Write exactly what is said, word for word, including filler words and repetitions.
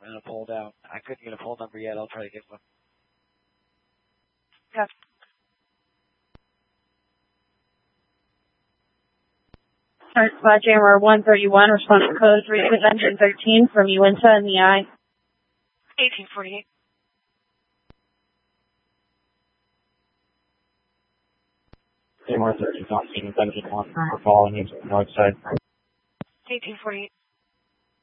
and a pull down. I couldn't get a pull number yet. I'll try to get one. Yeah. Alright, Sledgehammer one thirty-one, response code three six one three from Uinta in the eye. eighteen forty-eight. Seymour thirteen, not seeing seventeen one for following into the north side. eighteen forty-eight.